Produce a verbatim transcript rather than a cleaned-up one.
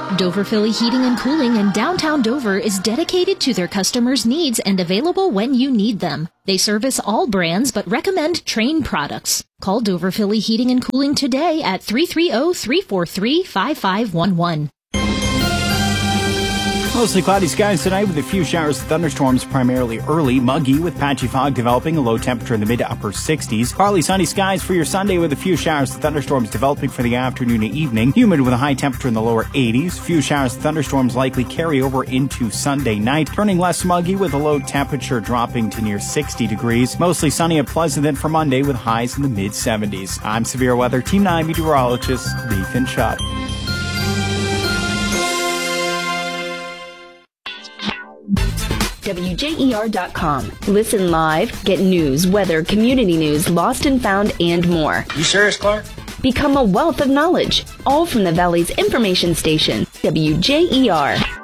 Dover Philly Heating and Cooling in downtown Dover is dedicated to their customers' needs and available when you need them. They service all brands but recommend Trane products. Call Dover Philly Heating and Cooling today at three three zero, three four three, five five one one. Mostly cloudy skies tonight with a few showers and thunderstorms, primarily early. Muggy with patchy fog developing, a low temperature in the mid to upper sixties. Partly sunny skies for your Sunday with a few showers and thunderstorms developing for the afternoon and evening. Humid with a high temperature in the lower eighties. Few showers and thunderstorms likely carry over into Sunday night. Turning less muggy with a low temperature dropping to near sixty degrees. Mostly sunny at Pleasanton for Monday with highs in the mid seventies. I'm Severe Weather Team nine meteorologist Nathan Schutt. W J E R dot com. Listen live, get news, weather, community news, lost and found, and more. You serious, Clark? Become a wealth of knowledge, all from the Valley's information station, W J E R.